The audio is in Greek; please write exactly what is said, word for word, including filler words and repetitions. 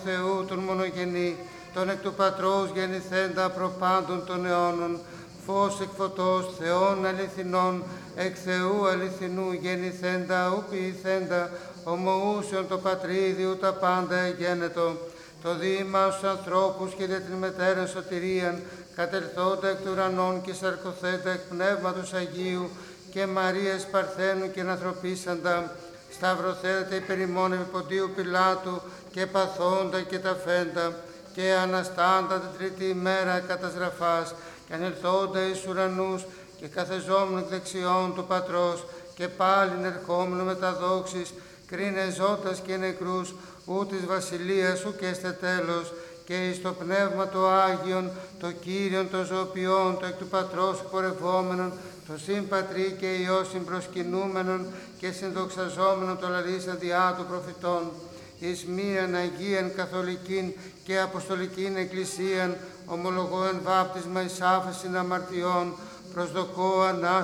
Θεού τον μονογενή, τον εκ του Πατρός γεννηθέντα προπάντων των αιώνων, φως εκ φωτός, Θεών αληθινών, εκ Θεού αληθινού γεννηθέντα, ου ποιηθέντα, ομοούσιον το Πατρίδιου τα πάντα εγένετο, το δήμα στους ανθρώπους και δια την μετέραν σωτηρίαν, κατελθόντα εκ του ουρανών και σαρκοθέντα εκ Πνεύματος Αγίου και Μαρίας Παρθένου και ανθρωπίσαντα, σταυρωθέντα υπερ ημών επί Ποντίου Πιλάτου και παθόντα και ταφέντα και αναστάντα την τρίτη ημέρα κατασγραφάς και ανελθόντα εις ουρανούς και καθεζόμουν εκ δεξιών του Πατρός και πάλιν ερχόμενο με τα δόξης κρίνε ζώτας και νεκρούς ού της βασιλείας ου και έστε τέλος και εις το Πνεύμα το Άγιον, το Κύριον των ζωοποιών, το εκ του Πατρός εκπορευόμενον, το συν Πατρί και Υιό συμπροσκυνούμενον και συνδοξαζόμενον το λαλήσαν διά του προφητών, εις μίαν Αγίαν Καθολικήν και Αποστολικήν Εκκλησίαν, ομολογώ εν βάπτισμα εις άφεσιν αμαρτιών, προσδοκώ Ανάσταση